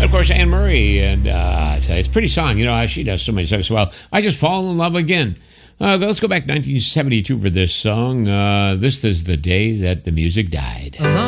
of course, Anne Murray, and it's a pretty song. You know how she does so many songs. Well, I Just Fall in Love Again. Let's go back 1972 for this song. This is the day that the music died.